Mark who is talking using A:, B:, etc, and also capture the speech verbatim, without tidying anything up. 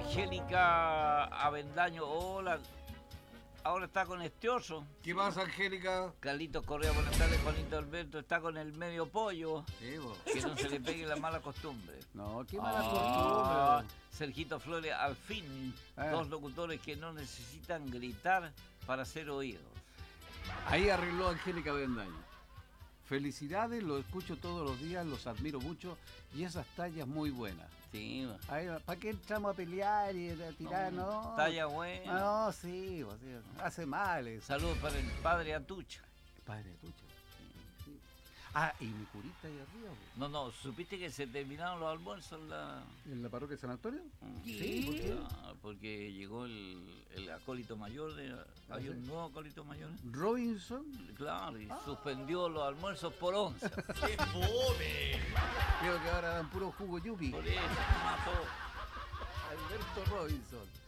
A: Angélica Avendaño, hola. Ahora está con Estioso.
B: ¿Qué pasa, Angélica?
A: Carlitos Correa, buenas tardes. Juanito Alberto está con el medio pollo.
B: Sí, vos.
A: Que no se le pegue la mala costumbre.
C: No, qué mala
A: Ah,
C: costumbre.
A: Sergito Flores, al fin,
C: Eh.
A: dos locutores que no necesitan gritar para ser oídos.
C: Ahí arregló Angélica Bendaño. Felicidades, lo escucho todos los días, los admiro mucho y esas tallas muy buenas.
A: Sí,
C: ¿Para qué entramos a pelear y a tirar? No,
A: talla buena.
C: No, sí, o sea, hace mal eso.
A: Saludos para el padre Atucha.
C: Padre tuyo. Sí. Ah, y mi curita ahí arriba. ¿Pues?
A: No, no, ¿supiste que se terminaron los almuerzos en la...?
C: ¿En la parroquia de San Antonio?
A: Sí,
C: ¿por qué?
A: ah, porque llegó el, el acólito mayor, de, hay
C: ¿sí?
A: un nuevo acólito mayor.
C: Robinson.
A: Claro, y ah. suspendió los almuerzos por once.
B: ¡Qué fome!
C: Creo que ahora dan puro jugo yupi.
A: Por eso, mató.
C: Alberto Robinson.